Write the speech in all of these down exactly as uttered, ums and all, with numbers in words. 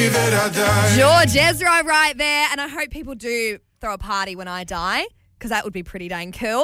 believe it or die. George Ezra right there. And I hope people do throw a party when I die, because that would be pretty dang cool.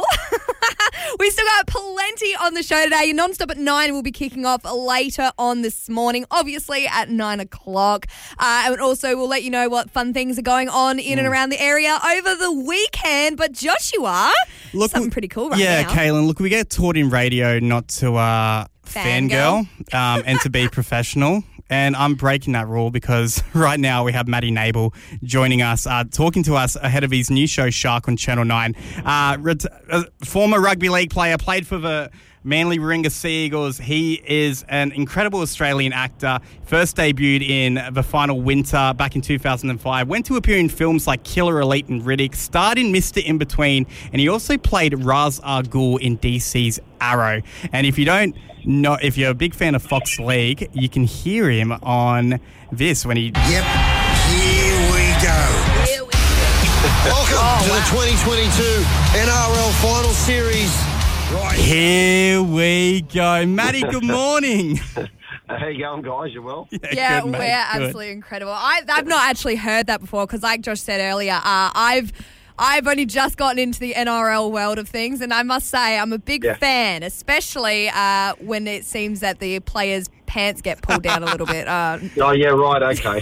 We still got plenty on the show today. Your Non-Stop at nine will be kicking off later on this morning, obviously at nine o'clock. Uh, and also we'll let you know what fun things are going on in mm. and around the area over the weekend. But Joshua, look, something pretty cool right yeah, now. Yeah, Kaylin, look, we get taught in radio not to uh, fangirl um, and to be professional. And I'm breaking that rule because right now we have Matty Nable joining us, uh, talking to us ahead of his new show, Shark, on Channel nine. Uh, ret- uh, former rugby league player, played for the Manly Warringah Sea Eagles. He is an incredible Australian actor. First debuted in The Final Winter back in two thousand five. Went to appear in films like Killer Elite and Riddick. Starred in Mister In-Between. And he also played Ra's al Ghul in D C's Arrow. And if you don't know, if you're a big fan of Fox League, you can hear him on this when he... Yep, here we go. Here we go. Welcome oh, to wow. the twenty twenty-two N R L Final Series. Right. Here we go. Matty, good morning. How you going, guys? You well? Yeah, Yeah, good, we're mate. absolutely incredible. I, I've not actually heard that before because, like Josh said earlier, uh, I've I've only just gotten into the N R L world of things, and I must say I'm a big Yeah. fan, especially uh, when it seems that the players' pants get pulled down a little bit. Uh, Oh, yeah, right, okay.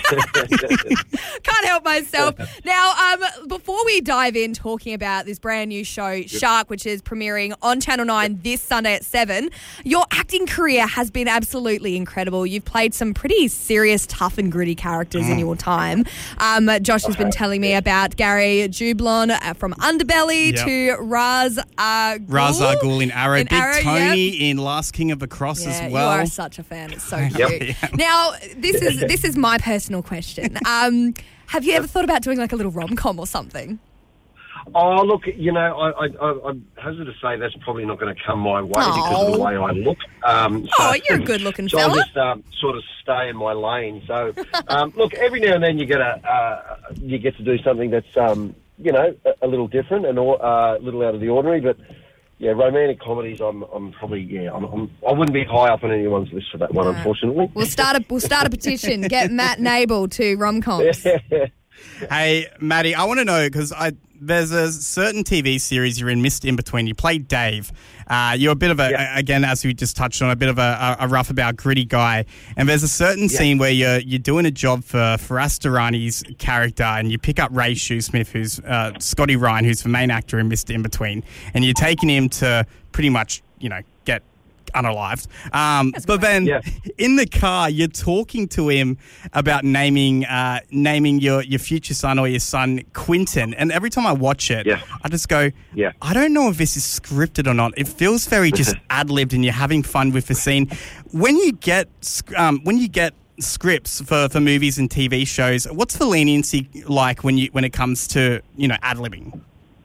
Can't help myself. Now, um, before we dive in talking about this brand new show, Shark, which is premiering on Channel nine this Sunday at seven, your acting career has been absolutely incredible. You've played some pretty serious, tough and gritty characters in your time. Um, Josh has been telling me about Gary Jublon uh, from Underbelly Yep. to Raz uh, Ghul. Ra's al Ghul in Arrow. In Big Arrow, Tony in Last King of the Cross Yeah, as well. you are such a fan. It's so Yep. cute. Now, this is this is my personal question. Um, have you ever thought about doing like a little rom-com or something? Oh, look, you know, I, I, I, I'm hesitant to say that's probably not going to come my way Oh. because of the way I look. Um, so, Oh, you're a good-looking so fella. I'll just um, sort of stay in my lane. So, um, look, every now and then you get a uh, you get to do something that's um, you know a, a little different and uh, a little out of the ordinary, but. Yeah, romantic comedies. I'm, I'm probably yeah. I'm, I'm, I wouldn't be high up on anyone's list for that one, Right. unfortunately. We'll start a we'll start a petition. Get Matt Nable to rom-coms. Hey, Matty, I want to know, because I there's a certain T V series you're in, Missed In Between. You play Dave. Uh, you're a bit of a, Yeah. again, as we just touched on, a bit of a, a rough about gritty guy. And there's a certain Yeah. scene where you're you're doing a job for Faraz Durrani's character, and you pick up Ray Shoesmith, who's uh, Scotty Ryan, who's the main actor in Missed In Between, and you're taking him to pretty much, you know, get unalived. Um, but then Yeah. in the car, you're talking to him about naming uh, naming your, your future son or your son Quinton. And every time I watch it, Yeah. I just go, Yeah. I don't know if this is scripted or not. It feels very just ad-libbed and you're having fun with the scene. When you get sc- um, when you get scripts for, for movies and T V shows, what's the leniency like when you when it comes to, you know, ad-libbing?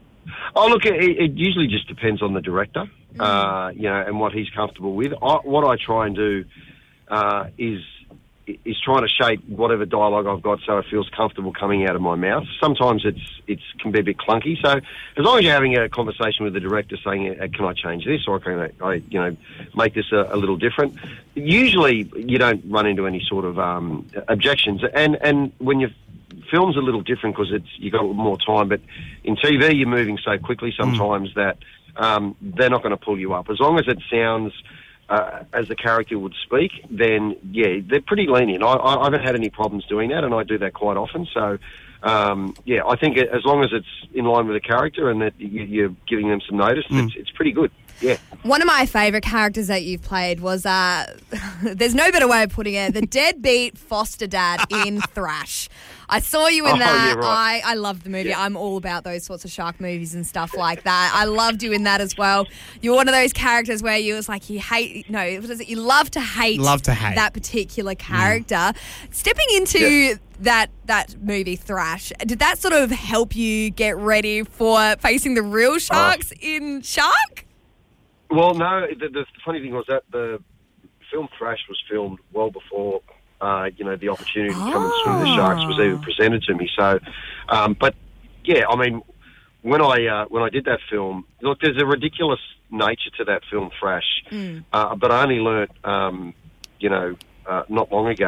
Oh, look, it, it usually just depends on the director, uh, you know, and what he's comfortable with. I, what I try and do uh, is is trying to shape whatever dialogue I've got so it feels comfortable coming out of my mouth. Sometimes it's it's can be a bit clunky. So as long as you're having a conversation with the director saying, uh, "Can I change this?" or "Can I, I you know, make this a, a little different?" Usually, you don't run into any sort of um, objections. And and when you've film's a little different because it's you got a little more time, but in T V you're moving so quickly sometimes mm. that um, they're not going to pull you up. As long as it sounds uh, as the character would speak, then yeah, they're pretty lenient. I, I haven't had any problems doing that, and I do that quite often. So um, yeah, I think as long as it's in line with the character and that you, you're giving them some notice, mm. it's, it's pretty good. Yeah. One of my favourite characters that you've played was, uh, there's no better way of putting it, the deadbeat foster dad in Thrash. I saw you in Oh, that. yeah, right. I, I love the movie. Yeah. I'm all about those sorts of shark movies and stuff like that. I loved you in that as well. You're one of those characters where you was like, you hate, no, what is it? You love to hate, Love to hate. that particular character. Mm. Stepping into Yeah. that that movie Thrash, did that sort of help you get ready for facing the real sharks oh. in Shark? Well, no. The, the funny thing was that the film Thrash was filmed well before, uh, you know, the opportunity to come and swim the sharks was even presented to me. So, um, but yeah, I mean, when I uh, when I did that film, look, there's a ridiculous nature to that film Thrash, mm. uh, but I only learnt, um, you know, uh, not long ago that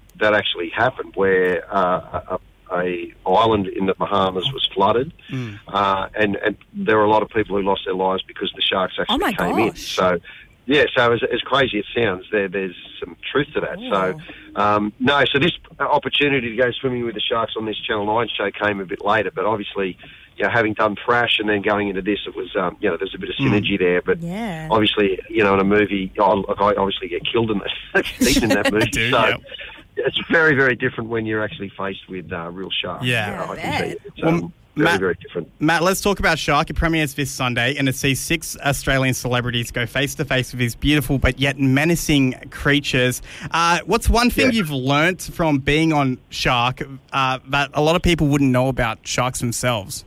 that actually happened, where uh, a, a island in the Bahamas was flooded, mm. uh, and, and there were a lot of people who lost their lives because the sharks actually oh my came gosh. in. So, yeah, so as, as crazy as it sounds, there there's some truth to that. Ooh. So, um, no, so this opportunity to go swimming with the sharks on this Channel nine show came a bit later, but obviously, you know, having done Thrash and then going into this, it was, um, you know, there's a bit of synergy mm. there. But yeah. obviously, you know, in a movie, I, I obviously get killed in, the, in that movie. do, so yeah. it's very, very different when you're actually faced with uh, real sharks. Yeah. Uh, I can tell you. It's, Well, um, very, Matt, very different. Matt, let's talk about Shark. It premieres this Sunday, and it sees six Australian celebrities go face-to-face with these beautiful but yet menacing creatures. Uh, what's one thing Yeah. you've learnt from being on Shark uh, that a lot of people wouldn't know about sharks themselves?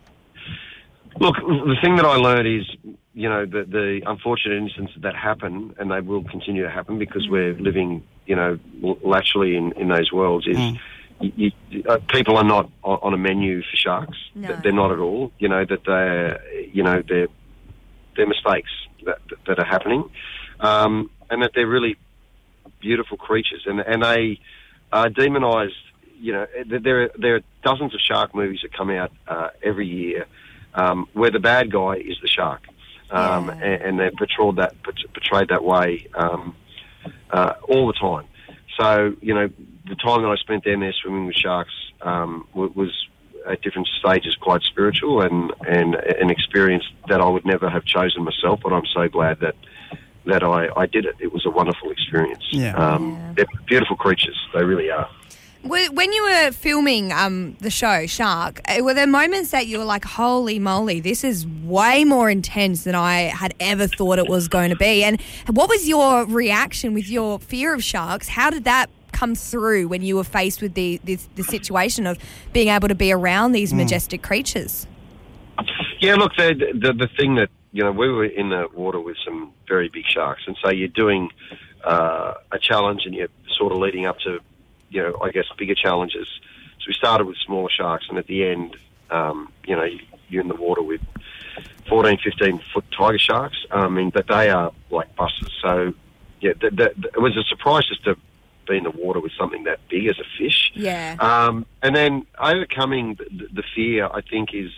Look, the thing that I learned is, you know, the, the unfortunate instances that happen, and they will continue to happen because we're living, you know, laterally in, in those worlds, is mm. you, you, uh, people are not on, on a menu for sharks. No. They're not at all. You know, that they're, you know, they're, they're mistakes that, that are happening, um, and that they're really beautiful creatures. And, and they are demonised. You know, there, there are dozens of shark movies that come out uh, every year. Um, where the bad guy is the shark, um, yeah. and, and they're portrayed that portrayed that way um, uh, all the time. So you know, the time that I spent down there swimming with sharks um, was at different stages quite spiritual and, and an experience that I would never have chosen myself. But I'm so glad that that I, I did it. It was a wonderful experience. Yeah. Um, yeah. They're beautiful creatures. They really are. When you were filming um, the show, Shark, were there moments that you were like, holy moly, this is way more intense than I had ever thought it was going to be? And what was your reaction with your fear of sharks? How did that come through when you were faced with the, the, the situation of being able to be around these mm. majestic creatures? Yeah, look, the, the, the thing that, you know, we were in the water with some very big sharks, and so you're doing uh, a challenge and you're sort of leading up to, you know, I guess bigger challenges. So we started with smaller sharks, and at the end, um, you know, you're in the water with fourteen, fifteen foot tiger sharks. I mean, but they are like busters. So, yeah, the, the, the, it was a surprise just to be in the water with something that big as a fish. Yeah. Um, and then overcoming the, the fear, I think, is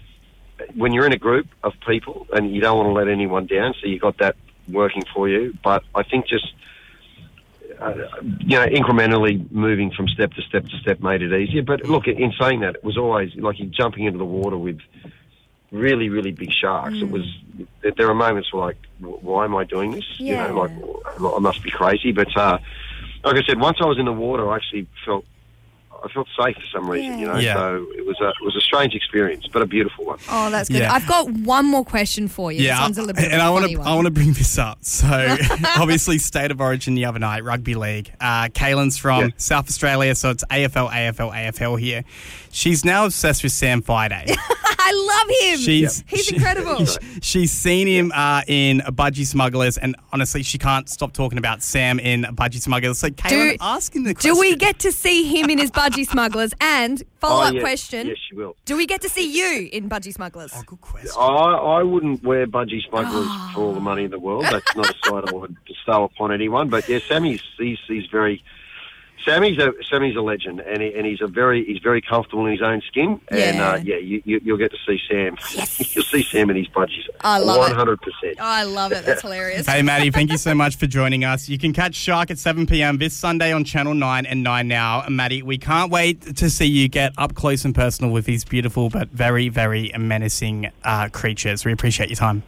when you're in a group of people and you don't want to let anyone down, so you got that working for you. But I think just Uh, you know, incrementally moving from step to step to step made it easier. But look, in saying that, it was always like you're jumping into the water with really, really big sharks. Mm. It was. There are moments where like, why am I doing this? Yeah. You know, like I must be crazy. But uh, like I said, once I was in the water, I actually felt. I felt safe for some reason, yeah. you know. Yeah. So it was a it was a strange experience, but a beautiful one. Oh, that's good. Yeah. I've got one more question for you. Yeah, This one's a little bit and of a I want funny to one. I want to bring this up. So obviously, State of Origin the other night, rugby league. Uh, Kaylin's from Yeah. South Australia, so it's A F L, A F L, A F L here. She's now obsessed with Sam Friday. I love him. She's He's she- incredible. She's seen him uh, in Budgie Smugglers, and honestly, she can't stop talking about Sam in Budgie Smugglers. So, Kaylin, Do- asking the question. Do we get to see him in his Budgie Smugglers? And follow-up Oh, yeah. question, Yes, you will. do we get to see you in Budgie Smugglers? Oh, good question. I, I wouldn't wear Budgie Smugglers for all the money in the world. That's not a sight I would bestow upon anyone. But yeah, Sammy's he's, he's very Sammy's a Sammy's a legend, and he, and he's a very he's very comfortable in his own skin. And Yeah. uh, yeah, you, you, you'll get to see Sam. Yes. You'll see Sam in his budgies. I love it. One hundred percent. Oh, I love it. That's hilarious. Hey, Maddie, thank you so much for joining us. You can catch Shark at seven p.m. this Sunday on Channel nine and nine Now. And Maddie, we can't wait to see you get up close and personal with these beautiful but very, very menacing uh, creatures. We appreciate your time.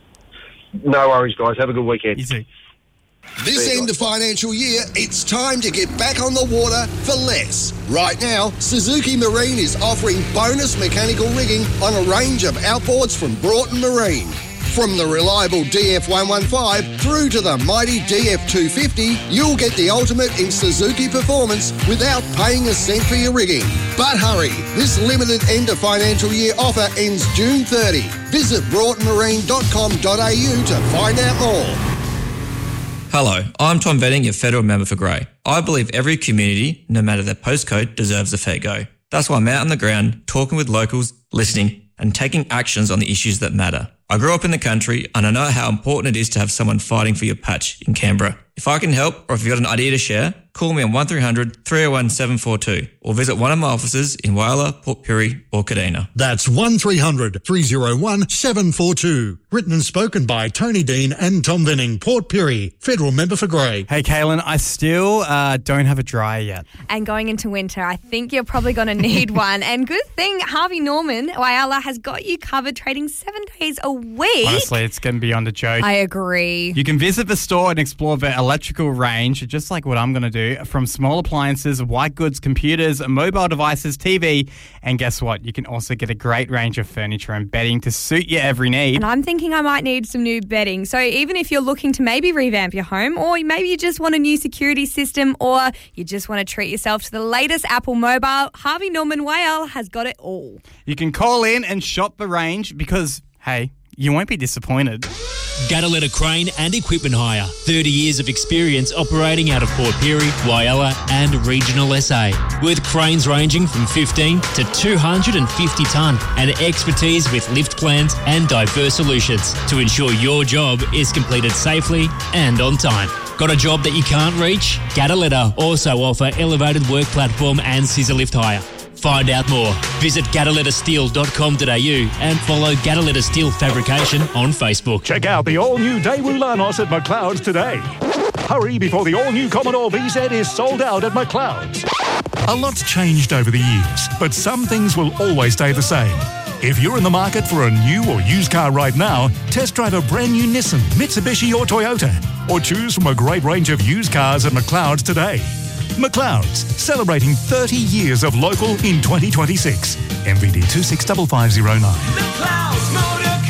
No worries, guys. Have a good weekend. You too. This See you end of financial year, it's time to get back on the water for less. Right now, Suzuki Marine is offering bonus mechanical rigging on a range of outboards from Broughton Marine. From the reliable D F one fifteen through to the mighty D F two fifty, you'll get the ultimate in Suzuki performance without paying a cent for your rigging. But hurry, this limited end of financial year offer ends June thirtieth. Visit broughton marine dot com dot a u to find out more. Hello, I'm Tom Venning, your federal member for Grey. I believe every community, no matter their postcode, deserves a fair go. That's why I'm out on the ground, talking with locals, listening, and taking actions on the issues that matter. I grew up in the country, and I know how important it is to have someone fighting for your patch in Canberra. If I can help, or if you've got an idea to share, call me on one three hundred, three oh one, seven four two or visit one of my offices in Whyalla, Port Pirie or Kadina. That's one three hundred, three oh one, seven four two. Written and spoken by Tony Dean and Tom Venning, Port Pirie, federal member for Grey. Hey, Kaylin, I still uh, don't have a dryer yet. And going into winter, I think you're probably going to need one. And good thing Harvey Norman, Whyalla, has got you covered, trading seven days a week. Honestly, it's getting beyond a joke. I agree. You can visit the store and explore the electrical range, just like what I'm going to do, from small appliances, white goods, computers, mobile devices, T V, and guess what? You can also get a great range of furniture and bedding to suit your every need. And I'm thinking I might need some new bedding. So even if you're looking to maybe revamp your home, or maybe you just want a new security system, or you just want to treat yourself to the latest Apple mobile, Harvey Norman Whyalla has got it all. You can call in and shop the range because, hey, you won't be disappointed. Gadaletta Crane and Equipment Hire. thirty years of experience operating out of Port Pirie, Whyalla and regional S A. With cranes ranging from fifteen to two hundred fifty tonne and expertise with lift plans and diverse solutions to ensure your job is completed safely and on time. Got a job that you can't reach? Gadaletta also offer elevated work platform and scissor lift hire. Find out more. Visit gadaletta steel dot com dot a u and follow Gadaletta Steel Fabrication on Facebook. Check out the all-new Daewoo Lanos at McLeod's today. Hurry before the all-new Commodore V Z is sold out at McLeod's. A lot's changed over the years, but some things will always stay the same. If you're in the market for a new or used car right now, test drive a brand new Nissan, Mitsubishi or Toyota, or choose from a great range of used cars at McLeod's today. McLeod's, celebrating thirty years of local in twenty twenty-six. M V D two six five five zero nine. McLeod's Motor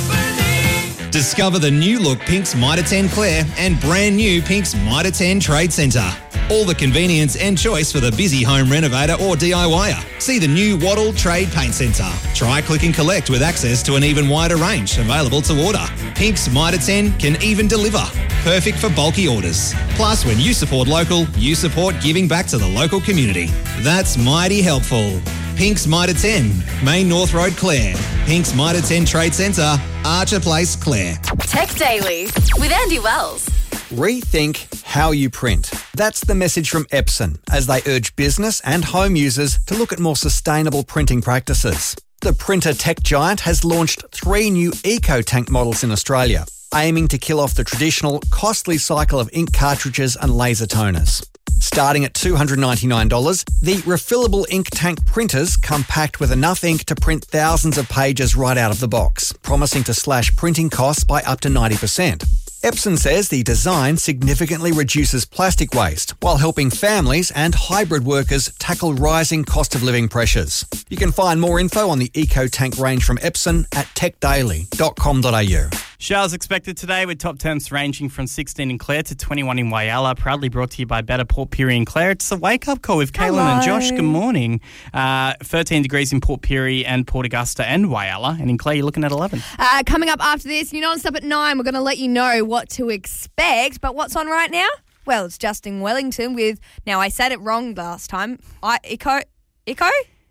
Company. Discover the new look Pink's Mitre ten Clare and brand new Pink's Mitre ten Trade Centre. All the convenience and choice for the busy home renovator or DIYer. See the new Waddle Trade Paint Centre. Try click and collect with access to an even wider range available to order. Pink's Mitre ten can even deliver. Perfect for bulky orders. Plus, when you support local, you support giving back to the local community. That's mighty helpful. Pink's Mitre ten, Main North Road, Clare. Pink's Mitre ten Trade Centre, Archer Place, Clare. Tech Daily with Andy Wells. Rethink how you print. That's the message from Epson as they urge business and home users to look at more sustainable printing practices. The printer tech giant has launched three new EcoTank models in Australia, aiming to kill off the traditional costly cycle of ink cartridges and laser toners. Starting at two hundred ninety-nine dollars, the refillable ink tank printers come packed with enough ink to print thousands of pages right out of the box, promising to slash printing costs by up to ninety percent. Epson says the design significantly reduces plastic waste while helping families and hybrid workers tackle rising cost of living pressures. You can find more info on the EcoTank range from Epson at tech daily dot com dot a u. Showers expected today with top temps ranging from sixteen in Clare to twenty-one in Whyalla. Proudly brought to you by Better Port Pirie and Clare. It's a wake-up call with Kaylin and Josh. Good morning. Uh, thirteen degrees in Port Pirie and Port Augusta and Whyalla. And in Clare, you're looking at eleven. Uh, coming up after this, you're non-stop at nine. We're going to let you know what to expect. But what's on right now? Well, it's Justin Wellington with, now I said it wrong last time, I, Ico, Ico?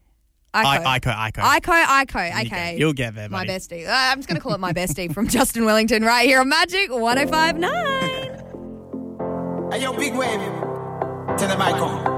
Ico. Ico, Ico. Ico, Ico, okay. You'll get there, My buddy. bestie. Uh, I'm just going to call it my bestie from Justin Wellington right here on Magic one oh five point nine. Hey, yo, big wave. Tell the mic on.